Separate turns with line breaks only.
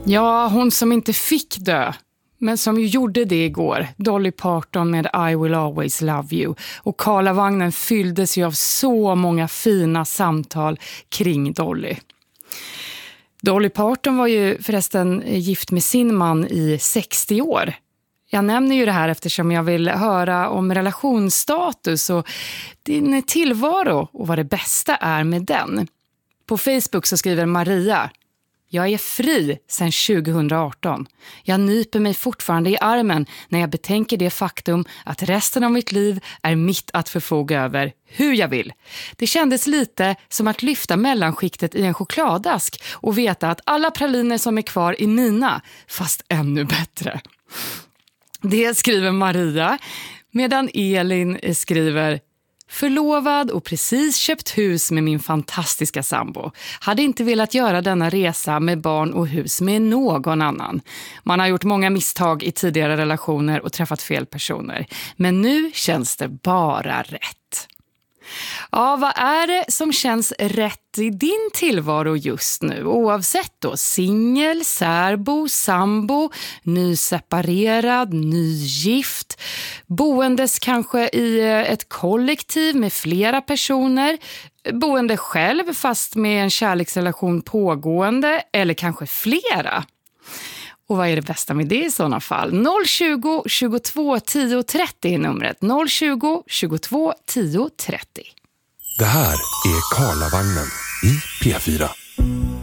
Ja, hon som inte fick dö, men som ju gjorde det igår. Dolly Parton med I Will Always Love You. Och Karlavagnen fylldes ju av så många fina samtal kring Dolly. Dolly Parton var ju förresten gift med sin man i 60 år. Jag nämner ju det här eftersom jag vill höra om relationsstatus och din tillvaro och vad det bästa är med den. På Facebook så skriver Maria: jag är fri sedan 2018. Jag nyper mig fortfarande i armen när jag betänker det faktum att resten av mitt liv är mitt att förfoga över hur jag vill. Det kändes lite som att lyfta mellanskiktet i en chokladask och veta att alla praliner som är kvar är mina, fast ännu bättre. Det skriver Maria, medan Elin skriver: förlovad och precis köpt hus med min fantastiska sambo. Hade inte velat göra denna resa med barn och hus med någon annan. Man har gjort många misstag i tidigare relationer och träffat fel personer. Men nu känns det bara rätt. Ja, vad är det som känns rätt i din tillvaro just nu? Oavsett då, singel, särbo, sambo, nyseparerad, nygift, boendes kanske i ett kollektiv med flera personer, boende själv fast med en kärleksrelation pågående eller kanske flera. Och vad är det bästa med det i sådana fall? 020 22 10 30 är numret. 020 22 10 30.
Det här är Karlavagnen i P4.